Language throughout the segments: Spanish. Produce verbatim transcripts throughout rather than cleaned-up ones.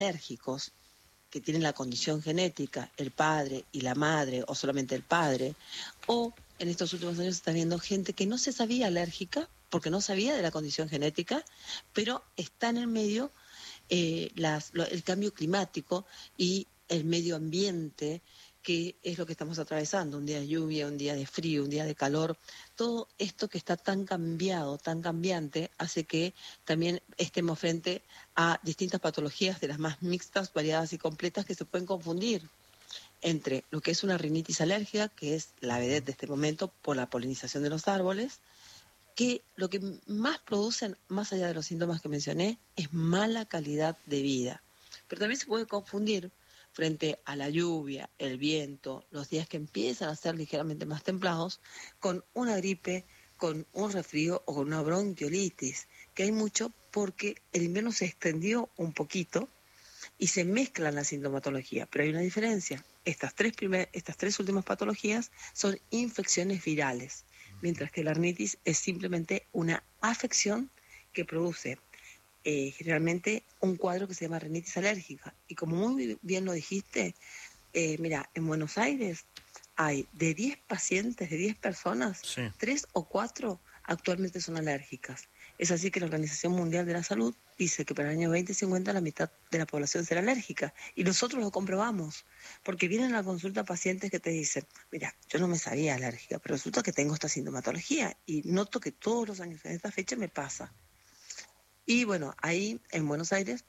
alérgicos que tienen la condición genética, el padre y la madre, o solamente el padre, o en estos últimos años se está viendo gente que no se sabía alérgica, porque no sabía de la condición genética, pero está en el medio eh, las, lo, el cambio climático y el medio ambiente, que es lo que estamos atravesando, un día de lluvia, un día de frío, un día de calor. Todo esto que está tan cambiado, tan cambiante, hace que también estemos frente a distintas patologías de las más mixtas, variadas y completas que se pueden confundir entre lo que es una rinitis alérgica, que es la vedette de este momento por la polinización de los árboles, que lo que más producen, más allá de los síntomas que mencioné, es mala calidad de vida. Pero también se puede confundir frente a la lluvia, el viento, los días que empiezan a ser ligeramente más templados, con una gripe, con un resfrío o con una bronquiolitis, que hay mucho porque el invierno se extendió un poquito y se mezclan la sintomatología, pero hay una diferencia. Estas tres, primer, estas tres últimas patologías son infecciones virales, mientras que la rinitis es simplemente una afección que produce eh, generalmente un cuadro que se llama rinitis alérgica. Y como muy bien lo dijiste, eh, mira, en Buenos Aires hay de diez pacientes, de diez personas, sí. tres o cuatro actualmente son alérgicas. Es así que la Organización Mundial de la Salud dice que para el año veinte cincuenta la mitad de la población será alérgica. Y nosotros lo comprobamos, porque vienen a la consulta pacientes que te dicen, mira, yo no me sabía alérgica, pero resulta que tengo esta sintomatología y noto que todos los años en esta fecha me pasa. Y bueno, ahí en Buenos Aires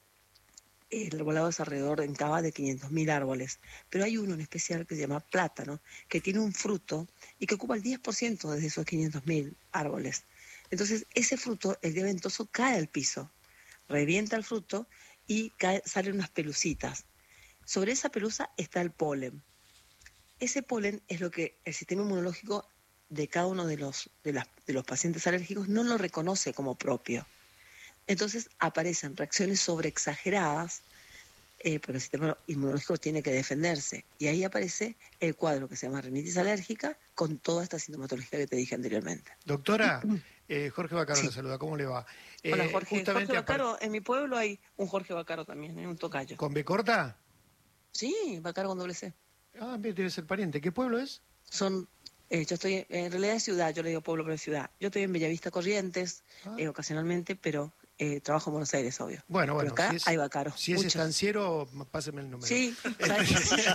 el volado es alrededor en Cava de quinientos mil árboles, pero hay uno en especial que se llama plátano, que tiene un fruto y que ocupa el diez por ciento de esos quinientos mil árboles. Entonces, ese fruto, el día ventoso, cae al piso, revienta el fruto y cae, salen unas pelucitas. Sobre esa pelusa está el polen. Ese polen es lo que el sistema inmunológico de cada uno de los, de las, de los pacientes alérgicos no lo reconoce como propio. Entonces aparecen reacciones sobreexageradas, eh, pero el sistema inmunológico tiene que defenderse. Y ahí aparece el cuadro que se llama rinitis alérgica con toda esta sintomatología que te dije anteriormente. Doctora, eh, Jorge Vaccaro sí. La saluda, ¿cómo le va? Eh, Hola Jorge, justamente Jorge Vaccaro, en mi pueblo hay un Jorge Vaccaro también, en un tocayo. ¿Con B corta? Sí, Vaccaro con doble C. Ah, debe ser pariente. ¿Qué pueblo es? Son... Eh, yo estoy, en realidad es ciudad, yo le digo pueblo, pero es ciudad. Yo estoy en Bellavista Corrientes, ah. eh, ocasionalmente, pero... Eh, trabajo en Buenos Aires, obvio. Bueno, bueno. Pero acá si es, hay Vaccaro. Si es estanciero, páseme el número. Sí, ¿sabes que sí?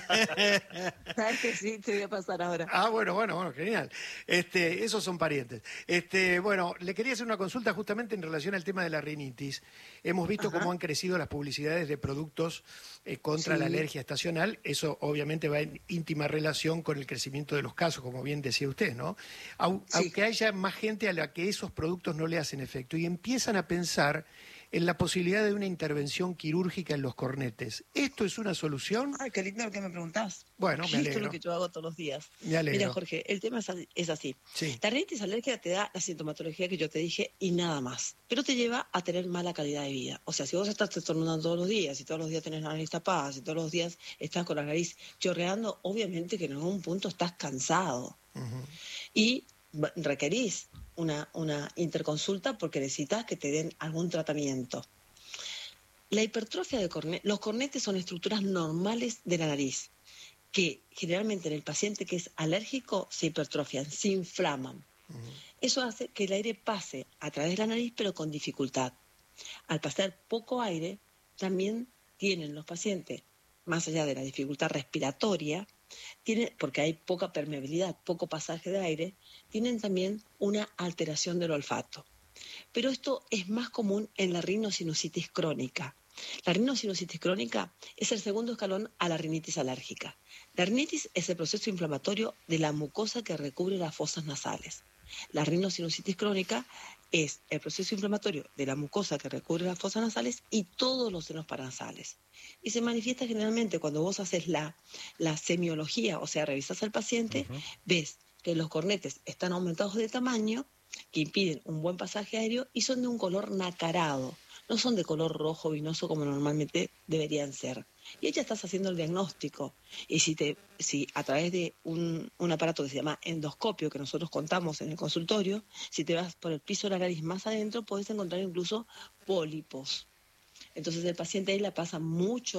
¿Sabes que sí? Te voy a pasar ahora. Ah, bueno, bueno, bueno, genial. Este, esos son parientes. Este, bueno, le quería hacer una consulta justamente en relación al tema de la rinitis. Hemos visto Ajá. cómo han crecido las publicidades de productos eh, contra sí. la alergia estacional. Eso obviamente va en íntima relación con el crecimiento de los casos, como bien decía usted, ¿no? Au, sí. Aunque haya más gente a la que esos productos no le hacen efecto y empiezan a pensar en la posibilidad de una intervención quirúrgica en los cornetes. ¿Esto es una solución? Ay, qué lindo lo que me preguntás. Bueno, me alegro. Esto es lo que yo hago todos los días. Me alegro. Mira, Jorge, el tema es así. Sí. La rinitis alérgica te da la sintomatología que yo te dije y nada más. Pero te lleva a tener mala calidad de vida. O sea, si vos estás estornudando todos los días, si todos los días tenés la nariz tapada, si todos los días estás con la nariz chorreando, obviamente que en algún punto estás cansado. Uh-huh. Y requerís una, una interconsulta porque necesitas que te den algún tratamiento. La hipertrofia de cornetes, los cornetes son estructuras normales de la nariz que generalmente en el paciente que es alérgico se hipertrofian, se inflaman. Uh-huh. Eso hace que el aire pase a través de la nariz pero con dificultad. Al pasar poco aire, también tienen los pacientes, más allá de la dificultad respiratoria, tiene, porque hay poca permeabilidad, poco pasaje de aire, tienen también una alteración del olfato. Pero esto es más común en la rinosinusitis crónica. La rinosinusitis crónica es el segundo escalón a la rinitis alérgica. La rinitis es el proceso inflamatorio de la mucosa que recubre las fosas nasales. La rinosinusitis crónica es el proceso inflamatorio de la mucosa que recubre las fosas nasales y todos los senos paranasales. Y se manifiesta generalmente cuando vos haces la, la semiología, o sea, revisás al paciente, uh-huh. ves que los cornetes están aumentados de tamaño, que impiden un buen pasaje aéreo y son de un color nacarado. No son de color rojo vinoso como normalmente deberían ser. Y ahí ya estás haciendo el diagnóstico. Y si, te, si a través de un, un aparato que se llama endoscopio, que nosotros contamos en el consultorio, si te vas por el piso de la nariz más adentro, podés encontrar incluso pólipos. Entonces el paciente ahí la pasa mucho